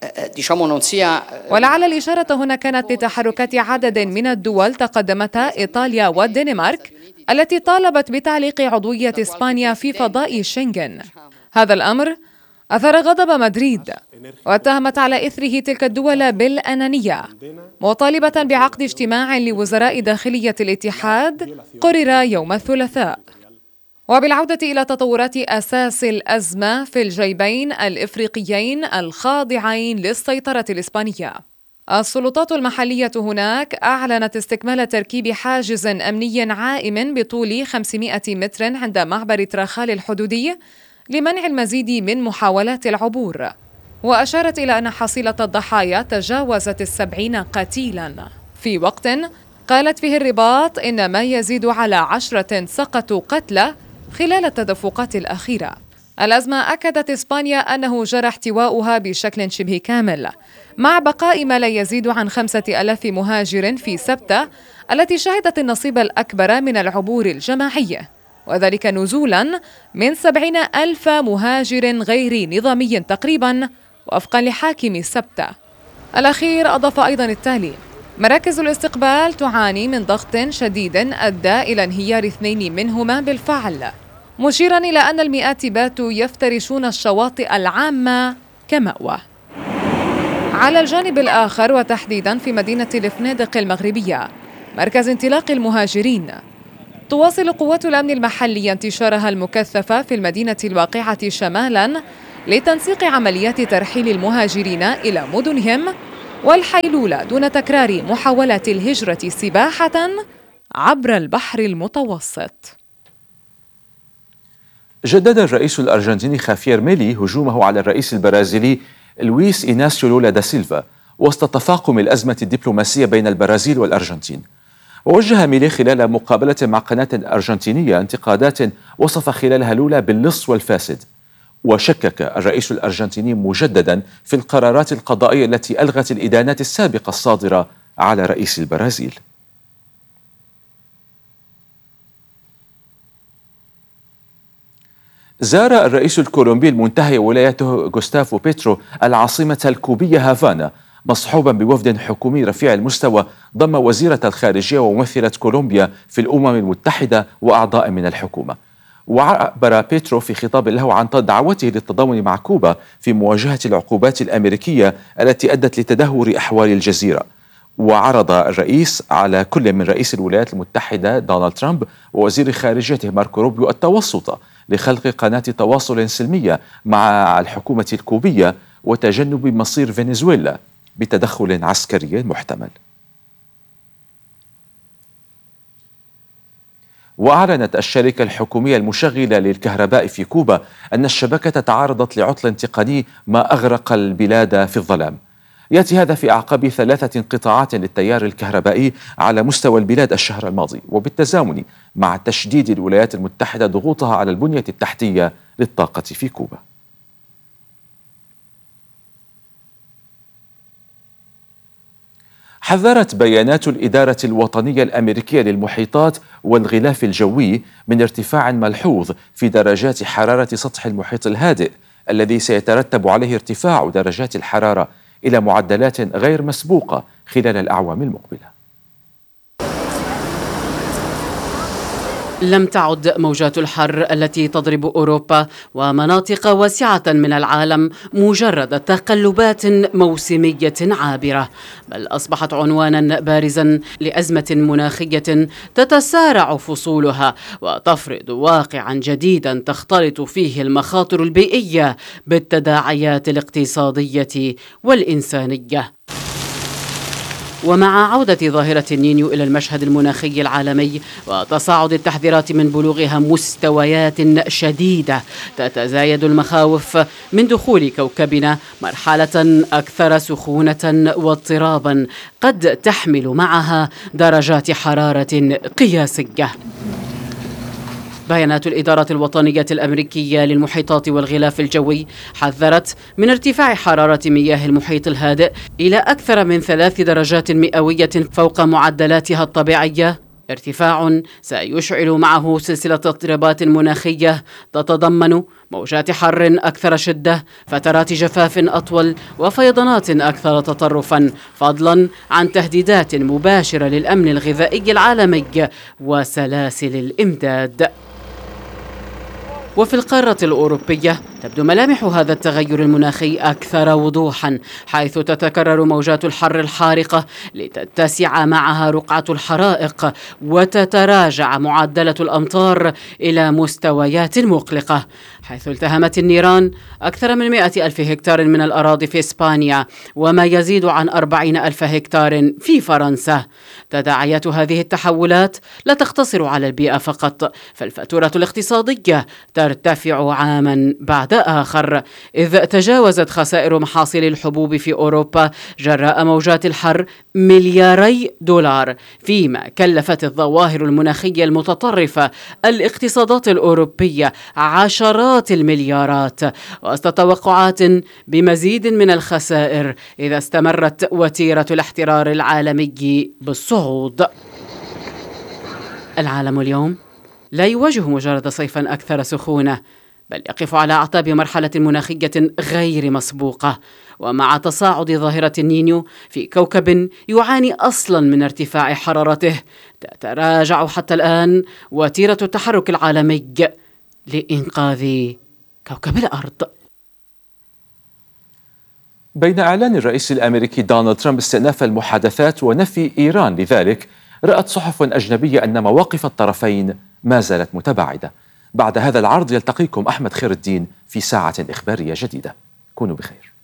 ولعل الإشارة هنا كانت لتحركات عدد من الدول تقدمتها إيطاليا والدنمارك التي طالبت بتعليق عضوية إسبانيا في فضاء شنغن. هذا الأمر أثار غضب مدريد، واتهمت على إثره تلك الدول بالأنانية، مطالبة بعقد اجتماع لوزراء داخلية الاتحاد قرر يوم الثلاثاء. وبالعودة إلى تطورات أساس الأزمة في الجيبين الإفريقيين الخاضعين للسيطرة الإسبانية، السلطات المحلية هناك أعلنت استكمال تركيب حاجز أمني عائم بطول خمسمائة متر عند معبر تراخال الحدودي لمنع المزيد من محاولات العبور. وأشارت إلى أن حصيلة الضحايا تجاوزت السبعين قتيلاً في وقت قالت فيه الرباط إن ما يزيد على عشرة سقطوا قتلى خلال التدفقات الأخيرة. الأزمة أكدت إسبانيا أنه جرى احتواؤها بشكل شبه كامل، مع بقاء ما لا يزيد عن خمسة ألاف مهاجر في سبتة التي شهدت النصيب الأكبر من العبور الجماعي، وذلك نزولا من سبعين ألف مهاجر غير نظامي تقريبا وفقا لحاكم السبتة. الأخير أضاف أيضا التالي: مراكز الاستقبال تعاني من ضغط شديد أدى إلى انهيار اثنين منهما بالفعل، مشيرا إلى أن المئات باتوا يفترشون الشواطئ العامة كمأوى. على الجانب الآخر وتحديدا في مدينة الفنادق المغربية مركز انطلاق المهاجرين، تواصل قوات الأمن المحلي انتشارها المكثف في المدينة الواقعة شمالا لتنسيق عمليات ترحيل المهاجرين إلى مدنهم والحيلولة دون تكرار محاولات الهجرة سباحة عبر البحر المتوسط. جدد الرئيس الأرجنتيني خافير ميلي هجومه على الرئيس البرازيلي لويس إيناسيو لولا دا سيلفا وسط تفاقم الأزمة الدبلوماسية بين البرازيل والأرجنتين. ووجه ميلي خلال مقابلة مع قناة أرجنتينية انتقادات وصف خلالها لولا باللص والفاسد. وشكك الرئيس الأرجنتيني مجددا في القرارات القضائية التي ألغت الإدانات السابقة الصادرة على رئيس البرازيل. زار الرئيس الكولومبي المنتهي ولايته غوستافو بيترو العاصمة الكوبية هافانا مصحوبا بوفد حكومي رفيع المستوى ضم وزيرة الخارجية وممثلة كولومبيا في الأمم المتحدة وأعضاء من الحكومة. وعبر بيترو في خطاب له عن دعوته للتضامن مع كوبا في مواجهة العقوبات الأمريكية التي أدت لتدهور أحوال الجزيرة. وعرض الرئيس على كل من رئيس الولايات المتحدة دونالد ترامب ووزير خارجيته ماركو روبيو التوسط لخلق قناة تواصل سلمية مع الحكومة الكوبية وتجنب مصير فنزويلا بتدخل عسكري محتمل. وأعلنت الشركة الحكومية المشغلة للكهرباء في كوبا أن الشبكة تعرضت لعطل تقني ما أغرق البلاد في الظلام. يأتي هذا في أعقاب ثلاثة انقطاعات للتيار الكهربائي على مستوى البلاد الشهر الماضي، وبالتزامن مع تشديد الولايات المتحدة ضغوطها على البنية التحتية للطاقة في كوبا. حذرت بيانات الإدارة الوطنية الأمريكية للمحيطات والغلاف الجوي من ارتفاع ملحوظ في درجات حرارة سطح المحيط الهادئ الذي سيترتب عليه ارتفاع درجات الحرارة إلى معدلات غير مسبوقة خلال الأعوام المقبلة. لم تعد موجات الحر التي تضرب أوروبا ومناطق واسعة من العالم مجرد تقلبات موسمية عابرة، بل أصبحت عنوانا بارزا لأزمة مناخية تتسارع فصولها وتفرض واقعا جديدا تختلط فيه المخاطر البيئية بالتداعيات الاقتصادية والإنسانية. ومع عودة ظاهرة النينيو إلى المشهد المناخي العالمي وتصاعد التحذيرات من بلوغها مستويات شديدة، تتزايد المخاوف من دخول كوكبنا مرحلة أكثر سخونة واضطرابا قد تحمل معها درجات حرارة قياسية. بيانات الإدارة الوطنية الأمريكية للمحيطات والغلاف الجوي حذرت من ارتفاع حرارة مياه المحيط الهادئ إلى أكثر من ثلاث درجات مئوية فوق معدلاتها الطبيعية، ارتفاع سيشعل معه سلسلة اضطرابات مناخية تتضمن موجات حر أكثر شدة، فترات جفاف أطول، وفيضانات أكثر تطرفا، فضلا عن تهديدات مباشرة للأمن الغذائي العالمي وسلاسل الإمداد. وفي القارة الأوروبية تبدو ملامح هذا التغير المناخي أكثر وضوحا، حيث تتكرر موجات الحر الحارقة لتتسع معها رقعة الحرائق وتتراجع معدلة الأمطار إلى مستويات مقلقة، حيث التهمت النيران أكثر من مئة ألف هكتار من الأراضي في إسبانيا وما يزيد عن أربعين ألف هكتار في فرنسا. تداعيات هذه التحولات لا تقتصر على البيئة فقط، فالفاتورة الاقتصادية ترتفع عاما بعد آخر، إذ تجاوزت خسائر محاصيل الحبوب في أوروبا جراء موجات الحر ملياري دولار، فيما كلفت الظواهر المناخية المتطرفة الاقتصادات الأوروبية عشرات المليارات، وسط توقعات بمزيد من الخسائر إذا استمرت وتيرة الاحترار العالمي بالصعود. العالم اليوم لا يواجه مجرد صيفا أكثر سخونة، بل يقف على أعتاب مرحلة مناخية غير مسبوقة، ومع تصاعد ظاهرة النينيو في كوكب يعاني أصلا من ارتفاع حرارته، تتراجع حتى الآن وتيرة التحرك العالمي لإنقاذ كوكب الأرض. بين إعلان الرئيس الأمريكي دونالد ترامب استئناف المحادثات ونفي إيران لذلك، رأت صحف أجنبية أن مواقف الطرفين ما زالت متباعدة. بعد هذا العرض يلتقيكم أحمد خير الدين في ساعة إخبارية جديدة. كونوا بخير.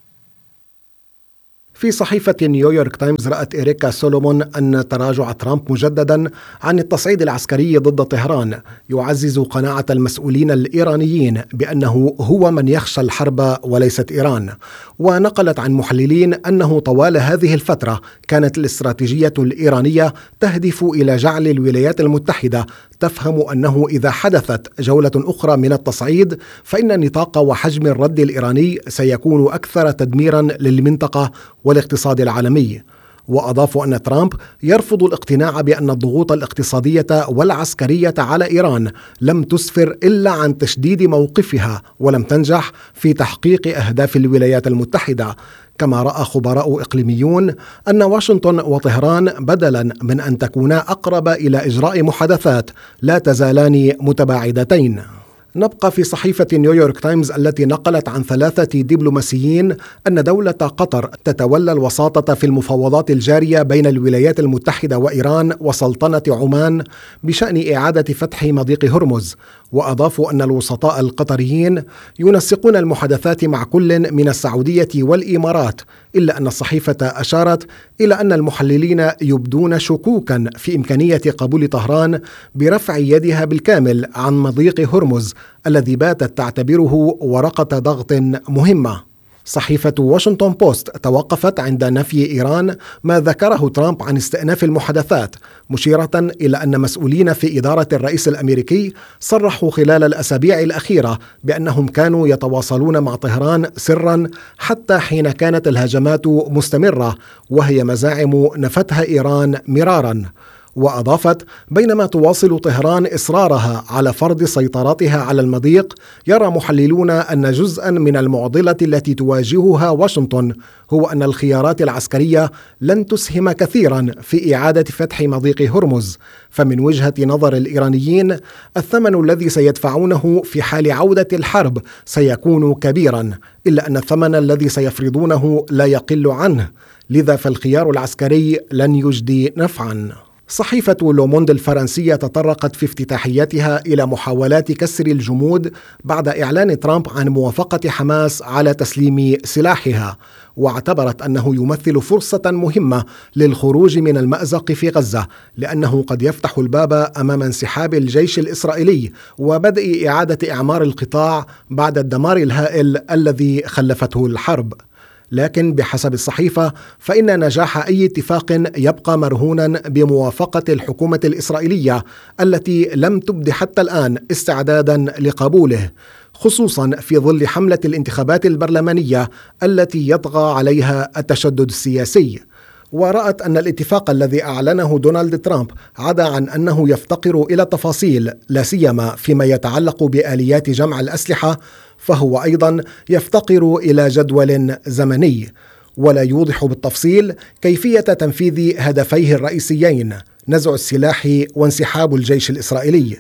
في صحيفة نيويورك تايمز رأت إريكا سولومون أن تراجع ترامب مجددا عن التصعيد العسكري ضد طهران يعزز قناعة المسؤولين الإيرانيين بأنه هو من يخشى الحرب وليست إيران. ونقلت عن محللين أنه طوال هذه الفترة كانت الاستراتيجية الإيرانية تهدف إلى جعل الولايات المتحدة تفهم أنه إذا حدثت جولة أخرى من التصعيد فإن نطاق وحجم الرد الإيراني سيكون أكثر تدميرا للمنطقة والاقتصاد العالمي. وأضافوا أن ترامب يرفض الاقتناع بأن الضغوط الاقتصادية والعسكرية على إيران لم تسفر إلا عن تشديد موقفها ولم تنجح في تحقيق أهداف الولايات المتحدة. كما رأى خبراء إقليميون أن واشنطن وطهران بدلا من أن تكونا أقرب إلى إجراء محادثات لا تزالان متباعدتين. نبقى في صحيفة نيويورك تايمز التي نقلت عن ثلاثة دبلوماسيين أن دولة قطر تتولى الوساطة في المفاوضات الجارية بين الولايات المتحدة وإيران وسلطنة عمان بشأن إعادة فتح مضيق هرمز. وأضافوا أن الوسطاء القطريين ينسقون المحادثات مع كل من السعودية والإمارات، إلا أن الصحيفة أشارت إلى أن المحللين يبدون شكوكا في إمكانية قبول طهران برفع يدها بالكامل عن مضيق هرمز الذي باتت تعتبره ورقة ضغط مهمة. صحيفة واشنطن بوست توقفت عند نفي إيران ما ذكره ترامب عن استئناف المحادثات، مشيرة إلى أن مسؤولين في إدارة الرئيس الأمريكي صرحوا خلال الأسابيع الأخيرة بأنهم كانوا يتواصلون مع طهران سرا حتى حين كانت الهجمات مستمرة، وهي مزاعم نفتها إيران مرارا. وأضافت: بينما تواصل طهران إصرارها على فرض سيطرتها على المضيق، يرى محللون أن جزءا من المعضلة التي تواجهها واشنطن هو أن الخيارات العسكرية لن تسهم كثيرا في إعادة فتح مضيق هرمز، فمن وجهة نظر الإيرانيين الثمن الذي سيدفعونه في حال عودة الحرب سيكون كبيرا، إلا أن الثمن الذي سيفرضونه لا يقل عنه، لذا فالخيار العسكري لن يجدي نفعا. صحيفة لوموند الفرنسية تطرقت في افتتاحيتها إلى محاولات كسر الجمود بعد إعلان ترامب عن موافقة حماس على تسليم سلاحها، واعتبرت أنه يمثل فرصة مهمة للخروج من المأزق في غزة، لأنه قد يفتح الباب أمام انسحاب الجيش الإسرائيلي وبدء إعادة إعمار القطاع بعد الدمار الهائل الذي خلفته الحرب. لكن بحسب الصحيفة فإن نجاح أي اتفاق يبقى مرهونا بموافقة الحكومة الإسرائيلية التي لم تبد حتى الآن استعدادا لقبوله، خصوصا في ظل حملة الانتخابات البرلمانية التي يطغى عليها التشدد السياسي. ورأت أن الاتفاق الذي أعلنه دونالد ترامب عدا عن أنه يفتقر إلى تفاصيل لا سيما فيما يتعلق بآليات جمع الأسلحة، فهو أيضا يفتقر إلى جدول زمني، ولا يوضح بالتفصيل كيفية تنفيذ هدفيه الرئيسيين: نزع السلاح وانسحاب الجيش الإسرائيلي.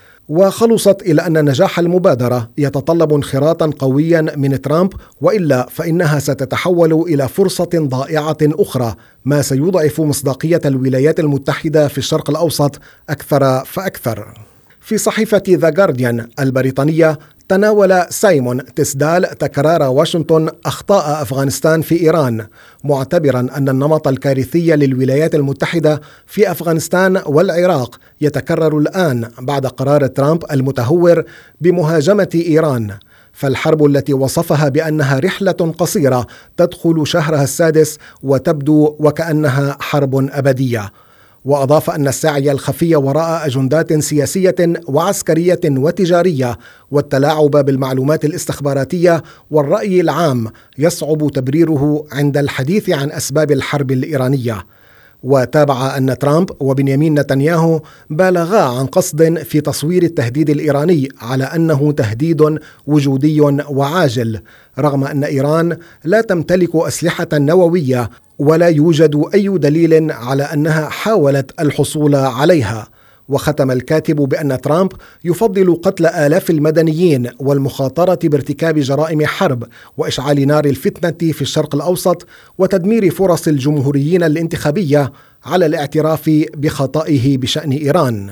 وخلصت إلى أن نجاح المبادرة يتطلب انخراطا قويا من ترامب، وإلا فإنها ستتحول إلى فرصة ضائعة أخرى، ما سيضعف مصداقية الولايات المتحدة في الشرق الأوسط أكثر فأكثر. في صحيفة ذا جارديان البريطانية تناول سايمون تسدال تكرار واشنطن أخطاء أفغانستان في إيران، معتبرا أن النمط الكارثي للولايات المتحدة في أفغانستان والعراق يتكرر الآن بعد قرار ترامب المتهور بمهاجمة إيران، فالحرب التي وصفها بأنها رحلة قصيرة تدخل شهرها السادس وتبدو وكأنها حرب أبدية. وأضاف أن السعي الخفي وراء أجندات سياسية وعسكرية وتجارية والتلاعب بالمعلومات الاستخباراتية والرأي العام يصعب تبريره عند الحديث عن أسباب الحرب الإيرانية. وتابع أن ترامب وبنيامين نتنياهو بالغا عن قصد في تصوير التهديد الإيراني على أنه تهديد وجودي وعاجل، رغم أن إيران لا تمتلك أسلحة نووية ولا يوجد أي دليل على أنها حاولت الحصول عليها. وختم الكاتب بأن ترامب يفضل قتل آلاف المدنيين والمخاطرة بارتكاب جرائم حرب وإشعال نار الفتنة في الشرق الأوسط وتدمير فرص الجمهوريين الانتخابية على الاعتراف بخطئه بشأن إيران.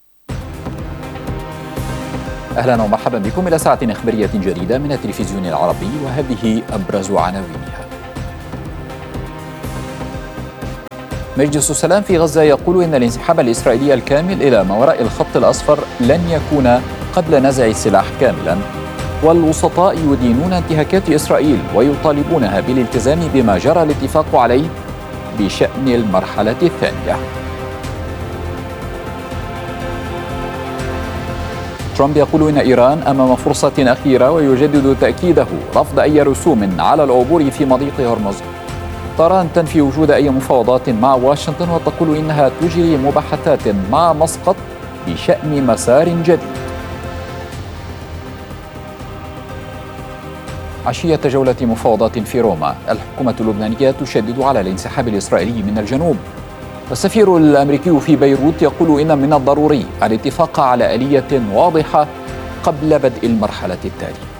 أهلا ومرحبا بكم إلى ساعة إخبارية جديدة من التلفزيون العربي، وهذه أبرز عناوينها. مجلس السلام في غزة يقول إن الانسحاب الإسرائيلي الكامل إلى ما وراء الخط الأصفر لن يكون قبل نزع السلاح كاملا، والوسطاء يدينون انتهاكات إسرائيل ويطالبونها بالالتزام بما جرى الاتفاق عليه بشأن المرحلة الثانية. ترامب يقول إن إيران أمام فرصة أخيرة ويجدد تأكيده رفض أي رسوم على العبور في مضيق هرمز. طهران تنفي وجود أي مفاوضات مع واشنطن وتقول إنها تجري مباحثات مع مسقط بشأن مسار جديد. عشية جولة مفاوضات في روما، الحكومة اللبنانية تشدد على الانسحاب الإسرائيلي من الجنوب. السفير الأمريكي في بيروت يقول إن من الضروري الاتفاق على آلية واضحة قبل بدء المرحلة التالية.